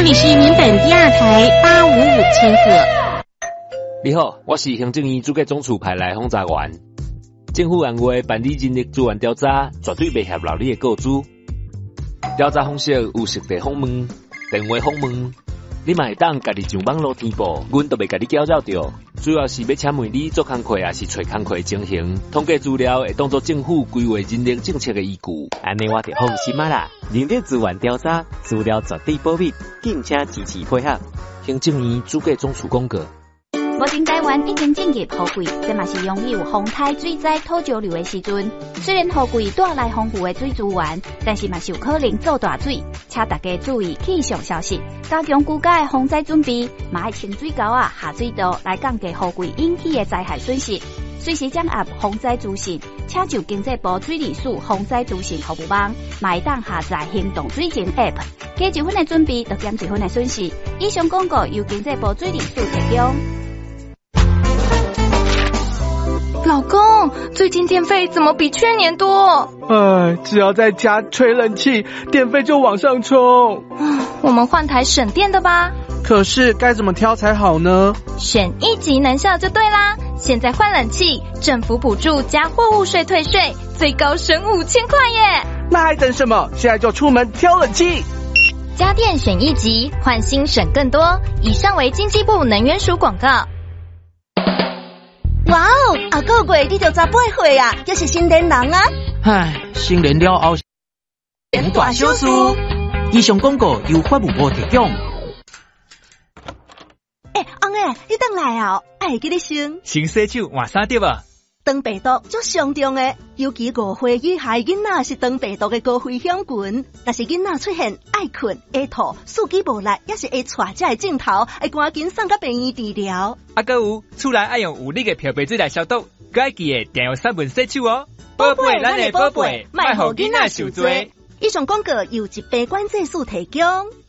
这里是民本第二台855千赫。 你好，我是行政院主计总处派来轰炸员。政府按月办理人力资源调查，绝对袂泄露你的个资。调查方式有实地访问、电话访问，你嘛会当家己上网络填报，阮都袂甲你搅扰着。主要是要请问你做工课也是找工课情形，统计资料会当作政府规划人力政策的依据。 安尼我就放心啦。人力资源调查资料绝对保密，敬请支持配合。 行政院主计总处公告。 目前台湾已经进入雨季，这嘛是拥有风台水灾土石流的时阵。虽然雨季带来丰富的水资源，但是嘛是有可能造大水，请大家注意气象消息，加强居家的防灾准备，嘛要清水沟下水道来降低雨季引起的灾害损失。随时掌握防灾资讯，请就经济部水利署防灾资讯服务网，嘛会当下载行动水情 App， 加一分的准备，就减一分的损失。以上广告由经济部水利署提供。 老公，最近电费怎么比去年多？ 只要在家吹冷气，电费就往上冲。 我们换台省电的吧。 可是该怎么挑才好呢？ 选一级能效就对啦。现在换冷气，政府补助加货物税退税，最高省5000块耶！ 那还等什么？现在就出门挑冷气。 家电选一级，换新省更多。以上为经济部能源署广告。 哇哦，啊个月你就18岁啊，还是新年人啊！ 唉，新年了后，大小事。以上广告由法务部提供。 翁诶，你等来哦，爱给你先。 先洗手换衫对吧？ 肠病毒最上重的，尤其5岁以下囡仔是肠病毒的高危险群。若是囡仔出现爱困、会吐、四肢无力，也是会带这个镜头，会赶紧送到病院治疗。 还有，厝内爱用有力的漂白水来消毒，该记得定用3分洗手哦。 宝贝，咱的宝贝，莫互囡仔受罪。以上广告由疾病管制署提供。